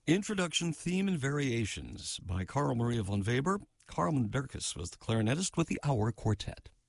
Introduction, Theme, and Variations by Carl Maria von Weber. Carmen Berkus was the clarinetist with the Auer Quartet.